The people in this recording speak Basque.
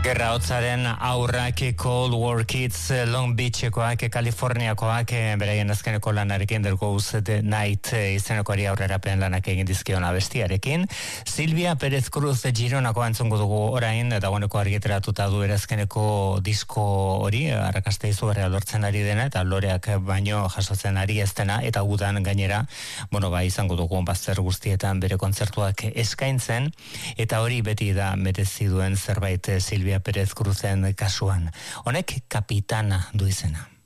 Gerra hotzaren aurrak, Cold War Kids, Long Beachekoak, Kaliforniakoak, beraien azkeneko lanarekin There Goes the Night izenekoari aurrerapen lanak egin dizkion abestiarekin. Silvia Pérez Cruz Gironakoa entzungo dugu orain, dagoeneko argitaratuta du erazkeneko disko hori, arrakasta izugarria lortzen ari dena, eta loreak baino jasotzen ari ez dena, eta udan gainera, izango dugu bazter guztietan bere kontzertuak eskaintzen, eta hori beti da merezi duen zerbait Silvia Pérez Cruzen kasuan. Honek Kapitana du izena.